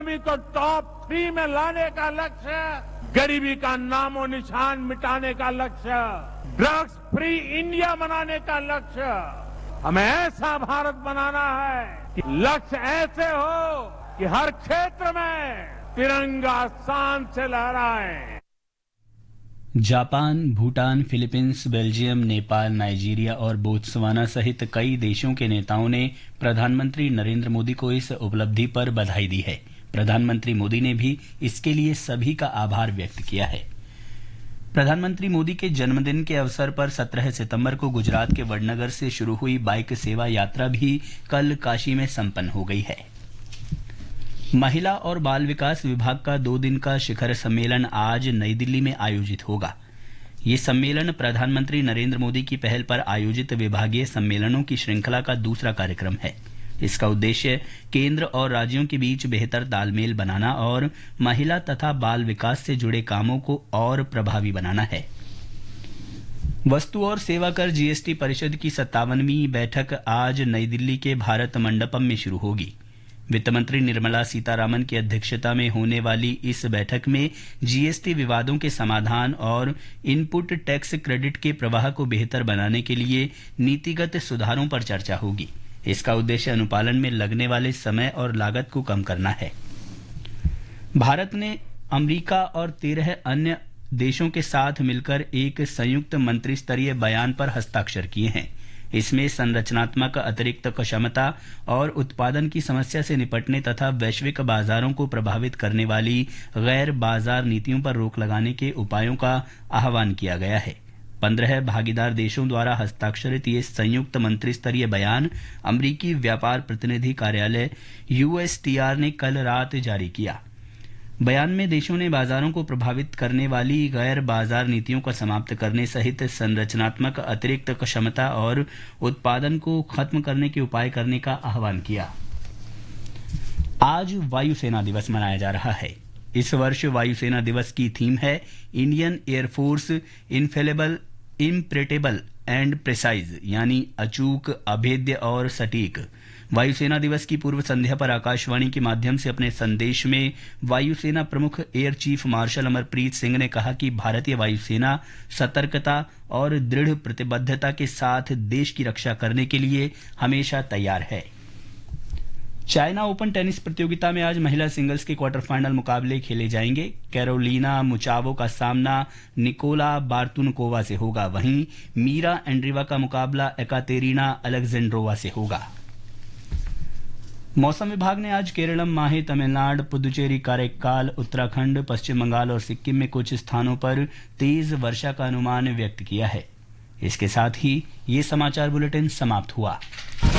को टॉप 3 में लाने का लक्ष्य, गरीबी का नामो निशान मिटाने का लक्ष्य, ड्रग्स फ्री इंडिया बनाने का लक्ष्य, हमें ऐसा भारत बनाना है कि लक्ष्य ऐसे हो कि हर क्षेत्र में तिरंगा शान से लहराए। Japan, Bhutan, Philippines, Belgium, Nepal, Nigeria और बोत्सवाना सहित कई देशों के नेताओं ने प्रधानमंत्री नरेंद्र मोदी को इस उपलब्धि पर बधाई दी है। प्रधानमंत्री मोदी ने भी इसके लिए सभी का आभार व्यक्त किया है। प्रधानमंत्री मोदी के जन्मदिन के अवसर पर 17 सितंबर को गुजरात के वडनगर से शुरू हुई बाइक सेवा यात्रा भी कल काशी में संपन्न हो गई है। महिला और बाल विकास विभाग का 2 दिन का शिखर सम्मेलन आज नई दिल्ली में आयोजित होगा। ये सम्मेलन प्रधानमंत्री नरेंद्र मोदी की पहल पर आयोजित विभागीय सम्मेलनों की श्रृंखला का दूसरा कार्यक्रम है। इसका उद्देश्य केंद्र और राज्यों के बीच बेहतर तालमेल बनाना और महिला तथा बाल विकास से जुड़े कामों को और प्रभावी बनाना है। वस्तु और सेवा कर जीएसटी परिषद की 57वीं बैठक आज नई दिल्ली के भारत मंडपम में शुरू होगी। वित्त मंत्री निर्मला सीतारामन की अध्यक्षता में होने वाली इस बैठक में जीएसटी विवादों के समाधान और इनपुट टैक्स क्रेडिट के प्रवाह को बेहतर बनाने के लिए नीतिगत सुधारों पर चर्चा होगी। इसका उद्देश्य अनुपालन में लगने वाले समय और लागत को कम करना है। भारत ने अमेरिका और 13 अन्य देशों के साथ मिलकर एक संयुक्त मंत्री स्तरीय बयान पर हस्ताक्षर किए हैं। इसमें संरचनात्मक अतिरिक्त क्षमता और उत्पादन की समस्या से निपटने तथा वैश्विक बाजारों को प्रभावित करने वाली गैर बाजार नीतियों पर रोक लगाने के उपायों का आह्वान किया गया है। 15 भागीदार देशों द्वारा हस्ताक्षरित ये संयुक्त मंत्री स्तरीय बयान अमरीकी व्यापार प्रतिनिधि कार्यालय USTR ने कल रात जारी किया। बयान में देशों ने बाजारों को प्रभावित करने वाली गैर बाजार नीतियों को समाप्त करने सहित संरचनात्मक अतिरिक्त क्षमता और उत्पादन को खत्म करने के उपाय करने का आह्वान किया। आज वायुसेना दिवस मनाया जा रहा है। इस वर्ष वायुसेना दिवस की थीम है Indian air force infallible, इम्प्रेटेबल and precise, यानी अचूक, अभेद्य और सटीक। वायुसेना दिवस की पूर्व संध्या पर आकाशवाणी के माध्यम से अपने संदेश में वायुसेना प्रमुख air chief marshal Amarpreet Singh ने कहा कि भारतीय वायुसेना सतर्कता और दृढ़ प्रतिबद्धता के साथ देश की रक्षा करने के लिए हमेशा तैयार है। चाइना ओपन टेनिस प्रतियोगिता में आज महिला सिंगल्स के क्वार्टर फाइनल मुकाबले खेले जाएंगे। कैरोलिना मुचावो का सामना निकोला बार्तुनकोवा से होगा, वहीं मीरा एंड्रीवा का मुकाबला एकातेरिना अलेक्जेंड्रोवा से होगा। मौसम विभाग ने आज केरलम, माहे, तमिलनाडु, पुदुचेरी, काரைकाल, उत्तराखंड, पश्चिम बंगाल और सिक्किम में कुछ स्थानों पर तेज वर्षा का अनुमान व्यक्त किया है। इसके साथ ही ये समाचार बुलेटिन समाप्त हुआ।